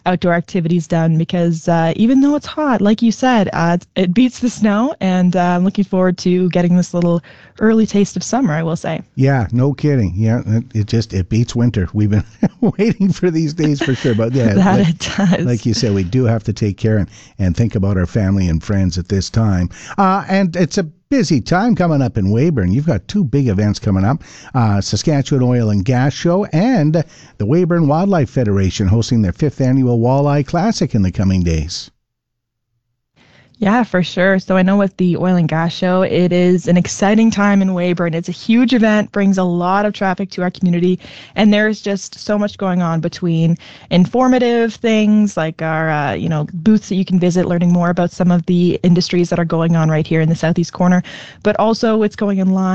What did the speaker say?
outdoor activities done because even though it's hot, like you said, it beats the snow, and I'm looking forward to getting this little early taste of summer, I will say. Yeah, no kidding. Yeah, it beats winter. We've been waiting for these days for sure. But yeah, It does. Like you said, we do have to take care and think about our family and friends at this time. And it's a busy time coming up in Weyburn. You've got two big events coming up, Saskatchewan Oil and Gas Show and the Weyburn Wildlife Federation hosting their 5th annual Walleye Classic in the coming days. Yeah, for sure. So I know with the Oil and Gas Show, it is an exciting time in Weyburn. It's a huge event, brings a lot of traffic to our community, and there's just so much going on between informative things like our, booths that you can visit, learning more about some of the industries that are going on right here in the southeast corner, but also it's going in line